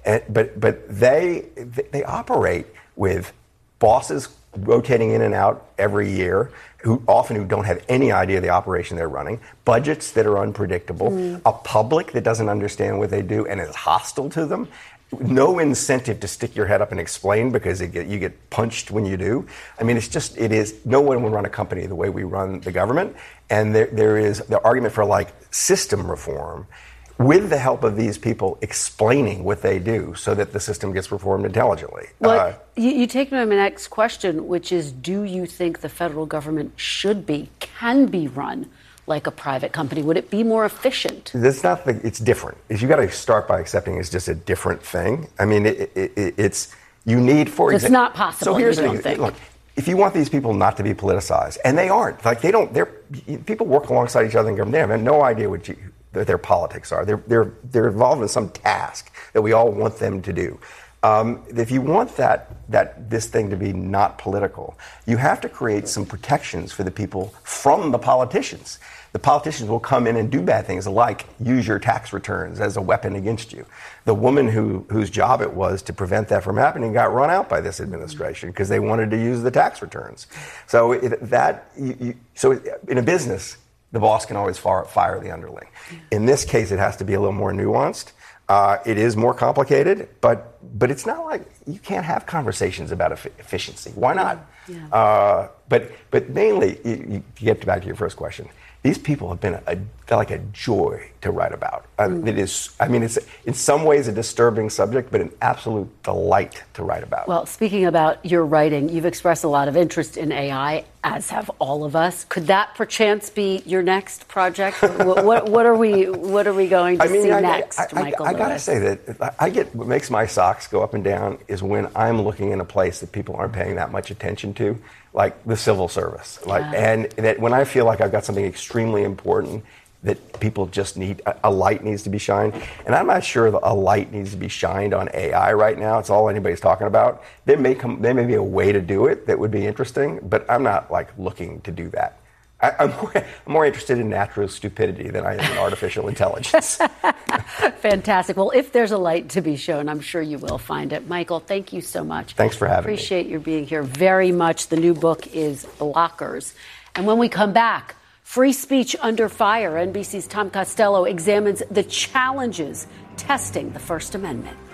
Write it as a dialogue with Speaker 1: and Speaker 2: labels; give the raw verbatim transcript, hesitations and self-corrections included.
Speaker 1: And, but but they they operate with bosses rotating in and out every year, who often who don't have any idea of the operation they're running, budgets that are unpredictable, mm. a public that doesn't understand what they do and is hostile to them. No incentive to stick your head up and explain because it get, you get punched when you do. I mean, it's just, it is, no one would run a company the way we run the government. And there, there is the argument for like system reform with the help of these people explaining what they do so that the system gets reformed intelligently.
Speaker 2: Well,
Speaker 1: uh,
Speaker 2: you, you take me to my next question, which is, do you think the federal government should be, can be run like a private company? Would it be more efficient?
Speaker 1: That's not the, it's different. Is you got to start by accepting it's just a different thing. I mean, it, it, it, it's, you need, for
Speaker 2: example. It's not possible,
Speaker 1: so here's
Speaker 2: you
Speaker 1: the
Speaker 2: don't
Speaker 1: thing.
Speaker 2: think.
Speaker 1: Look, if you want these people not to be politicized, and they aren't, like they don't, they're, people work alongside each other in government, they have no idea what you, that their politics are. They're, they're, they're involved in some task that we all want them to do. Um, if you want that, that this thing to be not political, you have to create some protections for the people from the politicians. The politicians will come in and do bad things like use your tax returns as a weapon against you. The woman who, whose job it was to prevent that from happening got run out by this administration because they wanted to use the tax returns. So it, that, you, you, so in a business, the boss can always fire, fire the underling. In this case, it has to be a little more nuanced. Uh, it is more complicated, but but it's not like you can't have conversations about e- efficiency. Why not? Yeah. Uh, but but mainly, you, you get back to your first question. These people have been a, they're like a joy to write about. Uh, mm. It is. I mean, it's in some ways a disturbing subject, but an absolute delight to write about.
Speaker 2: Well, speaking about your writing, you've expressed a lot of interest in A I, as have all of us. Could that perchance be your next project? what, what, what are we What are we going to I mean, see I, next,
Speaker 1: I, I,
Speaker 2: Michael
Speaker 1: I, I
Speaker 2: Lewis?
Speaker 1: gotta say that I get what makes my socks go up and down is when I'm looking in a place that people aren't paying that much attention to, like the civil service. Like, yeah. And that when I feel like I've got something extremely important that people just need, a, a light needs to be shined. And I'm not sure that a light needs to be shined on A I right now. It's all anybody's talking about. There may come, there may be a way to do it that would be interesting, but I'm not like looking to do that. I, I'm, more, I'm more interested in natural stupidity than I am in artificial intelligence.
Speaker 2: Fantastic. Well, if there's a light to be shown, I'm sure you will find it. Michael, thank you so much.
Speaker 1: Thanks for having
Speaker 2: Appreciate
Speaker 1: me.
Speaker 2: Appreciate your being here very much. The new book is Blockers. And when we come back, free speech under fire. N B C's Tom Costello examines the challenges testing the First Amendment.